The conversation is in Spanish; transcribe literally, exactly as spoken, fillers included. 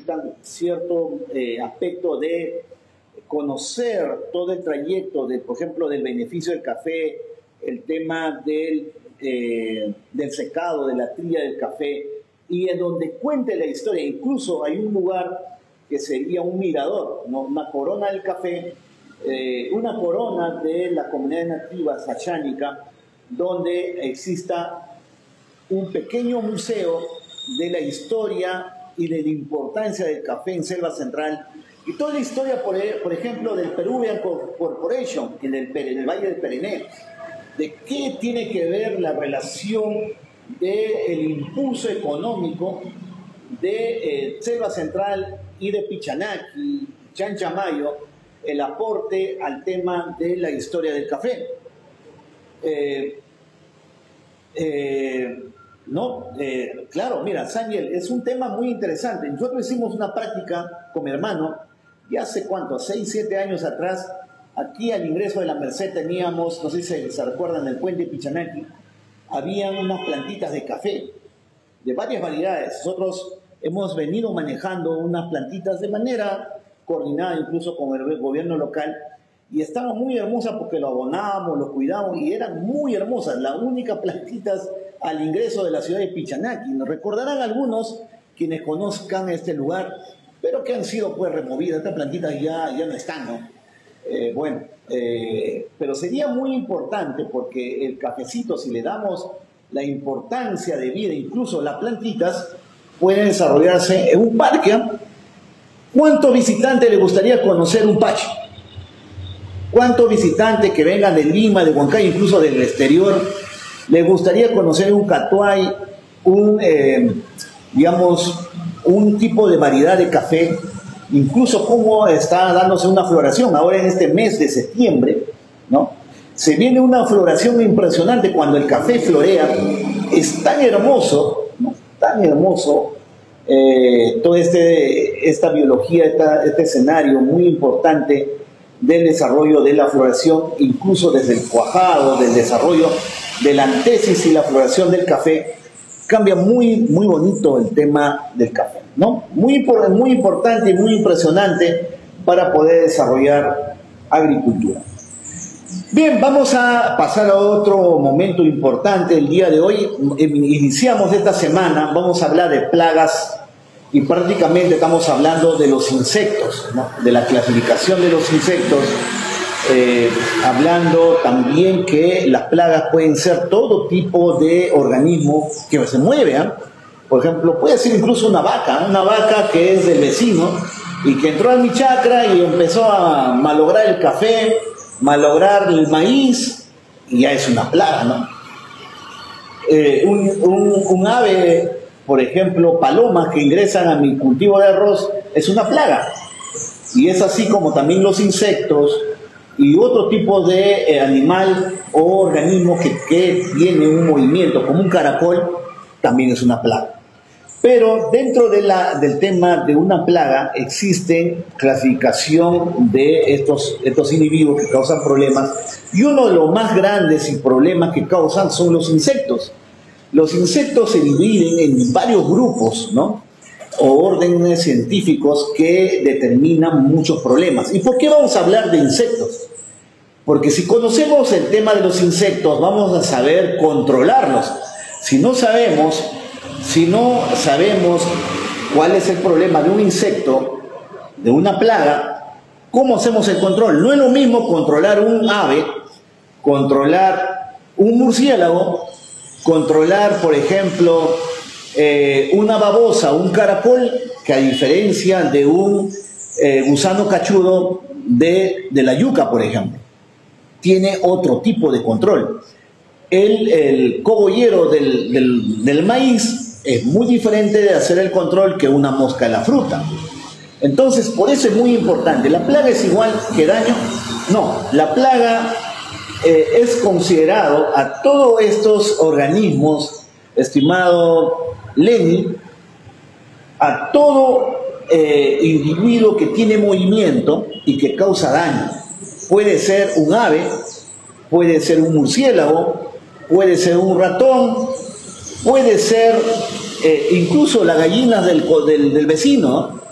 necesitan cierto eh, aspecto de conocer todo el trayecto, de, por ejemplo, del beneficio del café, el tema del, eh, del secado, de la trilla del café, y en donde cuente la historia. Incluso hay un lugar que sería un mirador, ¿no? Una corona del café, eh, una corona de la comunidad nativa sachánica, donde exista un pequeño museo de la historia y de la importancia del café en Selva Central, y toda la historia, por, por ejemplo, del Peruvian Corporation en el, en el Valle del Perené, de qué tiene que ver la relación del impulso económico de eh, Selva Central y de Pichanaki, Chanchamayo, el aporte al tema de la historia del café. Eh, eh, no, eh, claro, mira, Sángel, es un tema muy interesante. Nosotros hicimos una práctica con mi hermano, ya hace cuánto, seis, siete años atrás, aquí al ingreso de la Merced teníamos, no sé si se recuerdan, el puente Pichanaki, habían unas plantitas de café, de varias variedades. Nosotros hemos venido manejando unas plantitas de manera coordinada, incluso con el gobierno local, y estaban muy hermosas porque lo abonamos, lo cuidamos, y eran muy hermosas, las únicas plantitas al ingreso de la ciudad de Pichanaki. Nos recordarán algunos quienes conozcan este lugar, pero que han sido pues removidas, estas plantitas ya, ya no están, ¿no? Eh, bueno, eh, pero sería muy importante porque el cafecito, si le damos la importancia de vida, incluso las plantitas, pueden desarrollarse en un parque. ¿Cuántos visitantes le gustaría conocer un pache? ¿Cuántos visitantes que vengan de Lima, de Huancayo, incluso del exterior, les gustaría conocer un catuay, un, eh, digamos, un tipo de variedad de café, incluso cómo está dándose una floración ahora en este mes de septiembre, ¿no? Se viene una floración impresionante cuando el café florea, es tan hermoso, ¿no? Tan hermoso, eh, toda este, esta biología, esta, este escenario muy importante del desarrollo de la floración, incluso desde el cuajado, del desarrollo de la antesis y la floración del café. Cambia muy, muy bonito el tema del café, ¿no? Muy, muy importante y muy impresionante para poder desarrollar agricultura. Bien, vamos a pasar a otro momento importante el día de hoy. Iniciamos esta semana, vamos a hablar de plagas y prácticamente estamos hablando de los insectos, ¿no? De la clasificación de los insectos, eh, hablando también que las plagas pueden ser todo tipo de organismo que se mueve, ¿eh? Por ejemplo, puede ser incluso una vaca, una vaca que es del vecino y que entró a mi chacra y empezó a malograr el café, malograr el maíz, y ya es una plaga, ¿no? Eh, un, un, un ave, por ejemplo, palomas que ingresan a mi cultivo de arroz, es una plaga. Y es así como también los insectos y otro tipo de eh, animal o organismo que, que tiene un movimiento, como un caracol, también es una plaga. Pero dentro de la, del tema de una plaga existe clasificación de estos, estos individuos que causan problemas, y uno de los más grandes y problemas que causan son los insectos. Los insectos se dividen en varios grupos, ¿no? O órdenes científicos que determinan muchos problemas. ¿Y por qué vamos a hablar de insectos? Porque si conocemos el tema de los insectos, vamos a saber controlarlos. Si no sabemos, si no sabemos cuál es el problema de un insecto, de una plaga, ¿cómo hacemos el control? No es lo mismo controlar un ave, controlar un murciélago, controlar, por ejemplo, eh, una babosa, un caracol, que a diferencia de un eh, gusano cachudo de, de la yuca, por ejemplo, tiene otro tipo de control. El, el cogollero del, del, del maíz es muy diferente de hacer el control que una mosca de la fruta. Entonces, por eso es muy importante. ¿La plaga es igual que daño? No, la plaga eh, es considerado a todos estos organismos, estimado Lenny, a todo eh, individuo que tiene movimiento y que causa daño. Puede ser un ave, puede ser un murciélago, puede ser un ratón, puede ser eh, incluso las gallinas del, del, del vecino, ¿no?